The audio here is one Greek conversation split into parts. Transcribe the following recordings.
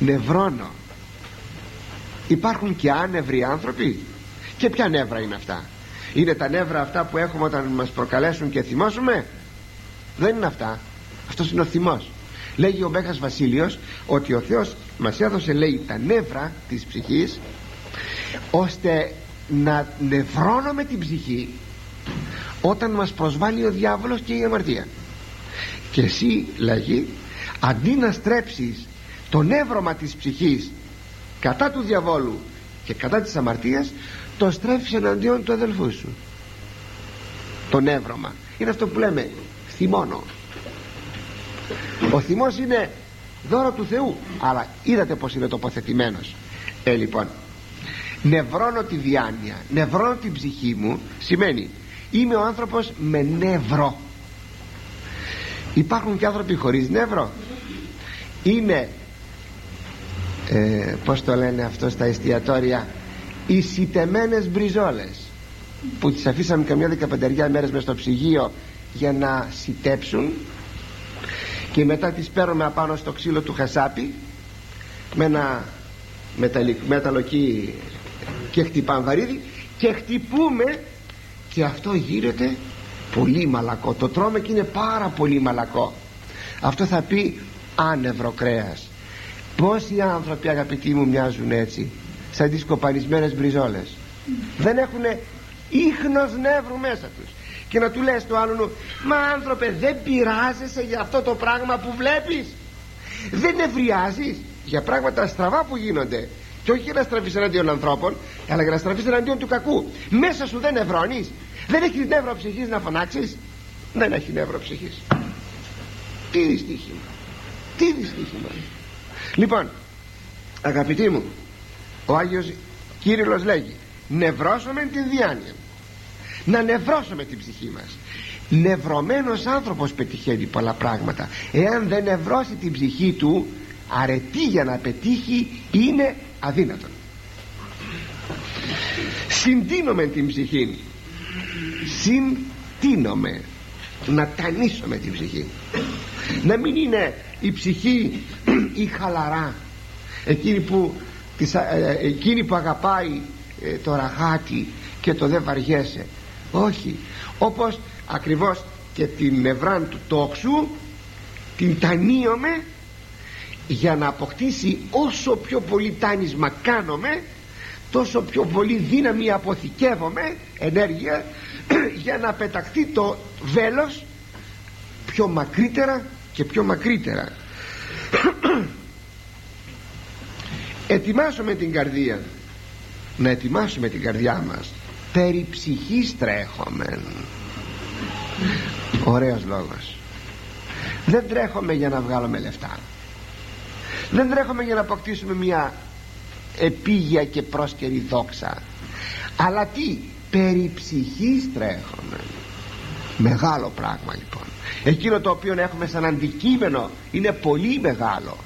νευρώνω. Υπάρχουν και άνευροι άνθρωποι. Και ποια νεύρα είναι αυτά? Είναι τα νεύρα αυτά που έχουμε όταν μας προκαλέσουν και θυμώσουμε? Δεν είναι αυτά. Αυτός είναι ο θυμός. Λέγει ο Μέγας Βασίλειος ότι ο Θεός μας έδωσε, λέει, τα νεύρα της ψυχής ώστε να νευρώνουμε την ψυχή όταν μας προσβάλλει ο διάβολος και η αμαρτία. Και εσύ, λέγει, αντί να στρέψεις το νεύρωμα της ψυχής κατά του διαβόλου και κατά της αμαρτίας, το στρέφεις εναντίον του αδελφού σου. Το νεύρωμα είναι αυτό που λέμε θυμώνω. Ο θυμός είναι δώρο του Θεού, αλλά είδατε πως είναι τοποθετημένος. Λοιπόν, νευρώνω τη διάνοια, νευρώνω την ψυχή μου, σημαίνει είμαι ο άνθρωπος με νεύρο. Υπάρχουν και άνθρωποι χωρίς νεύρο. Είναι πως το λένε αυτό στα εστιατόρια, οι σιτεμένες μπριζόλες που τις αφήσαμε καμιά 15 μέρες μες στο ψυγείο για να σιτέψουν και μετά τις παίρνουμε απάνω στο ξύλο του χασάπι με ένα μεταλλοκί και χτυπαμβαρίδι και χτυπούμε και αυτό γίνεται πολύ μαλακό. Το τρώμε και είναι πάρα πολύ μαλακό. Αυτό θα πει άνευρο κρέας. Πόσοι άνθρωποι, αγαπητοί μου, μοιάζουν έτσι, σαν τις κοπανισμένες μπριζόλες? Δεν έχουν ίχνος νεύρου μέσα τους. Και να του λες του άλλου, μα άνθρωπε, δεν πειράζεσαι για αυτό το πράγμα που βλέπεις? Δεν νευριάζεις για πράγματα στραβά που γίνονται? Και όχι για να στραφείς εναντίον ανθρώπων, αλλά για να στραφείς εναντίον του κακού. Μέσα σου δεν νευρώνεις? Δεν έχεις νεύρο ψυχής να φωνάξεις? Δεν έχει νεύρο ψυχής. Τι δυστύχημα, τι δυστύχημα. Λοιπόν, αγαπητοί μου, ο Άγιος Κύριλλος λέγει νευρώσουμε την διάνοια, να νευρώσουμε την ψυχή μας. Νευρωμένος άνθρωπος πετυχαίνει πολλά πράγματα. Εάν δεν νευρώσει την ψυχή του, αρετή για να πετύχει είναι αδύνατον. Συντείνομαι την ψυχή, συντείνομαι, να τανίσουμε την ψυχή. Να μην είναι η ψυχή η χαλαρά, εκείνη που αγαπάει το ραχάτι και το δεν βαριέσαι. Όχι, όπως ακριβώς και την νευράν του τόξου την τανίομαι για να αποκτήσει όσο πιο πολύ τάνισμα κάνομαι, τόσο πιο πολύ δύναμη αποθηκεύομαι, ενέργεια, για να πεταχτεί το βέλος πιο μακρύτερα και πιο μακρύτερα. Ετοιμάσουμε την καρδία, να ετοιμάσουμε την καρδιά μας. Περί ψυχής τρέχομεν. Ωραίος λόγος. Δεν τρέχουμε για να βγάλουμε λεφτά, δεν τρέχουμε για να αποκτήσουμε μια επίγεια και πρόσκαιρη δόξα, αλλά τι? Περί ψυχής τρέχουμε. Μεγάλο πράγμα λοιπόν. Εκείνο το οποίο έχουμε σαν αντικείμενο είναι πολύ μεγάλο.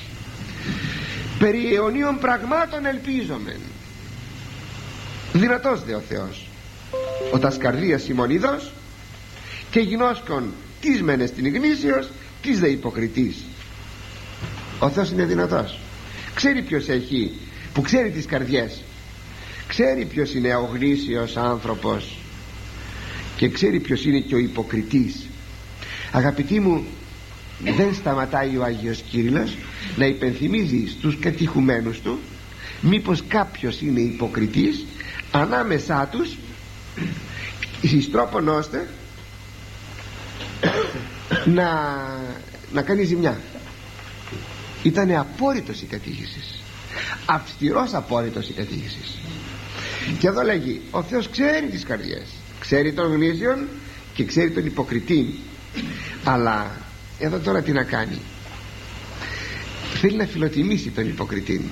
Περί αιωνίων πραγμάτων ελπίζομεν. Δυνατός δε ο Θεός, ο τας καρδίας ημωνίδος και γινώσκον τις μένες την γνήσιος, τις δε υποκριτής. Ο Θεός είναι δυνατός. Ξέρει ποιος έχει, που ξέρει τις καρδιές. Ξέρει ποιος είναι ο γνήσιος άνθρωπος και ξέρει ποιος είναι και ο υποκριτής. Αγαπητοί μου, δεν σταματάει ο Άγιος Κύριλλος να υπενθυμίζει στους κατηχουμένους του μήπως κάποιος είναι υποκριτής ανάμεσά τους, εις τρόπον ώστε να κάνει ζημιά. Ήτανε απόρριτος η κατήχησης, αυστηρός απόρριτος η κατήχησης. Και εδώ λέγει ο Θεός ξέρει τις καρδιές, ξέρει τον γνήσιον και ξέρει τον υποκριτή. Αλλά εδώ τώρα τι να κάνει? Θέλει να φιλοτιμήσει τον υποκριτή.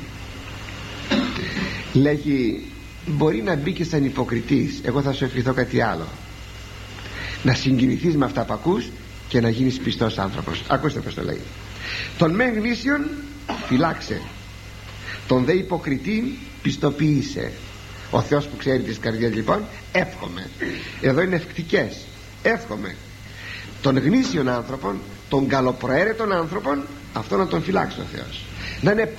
Λέγει μπορεί να μπει και σαν υποκριτής, εγώ θα σου ευχηθώ κάτι άλλο, να συγκινηθείς με αυτά που ακούς και να γίνεις πιστός άνθρωπος. Ακούστε πως το λέει. Τον μεν γνήσιον φυλάξε, τον δε υποκριτή πιστοποίησε. Ο Θεός που ξέρει τις καρδιές λοιπόν, εύχομαι, εδώ είναι ευκτικές, εύχομαι τον γνήσιον άνθρωπον, τον καλοπροαίρετον άνθρωπον, αυτό να τον φυλάξει ο Θεός, να είναι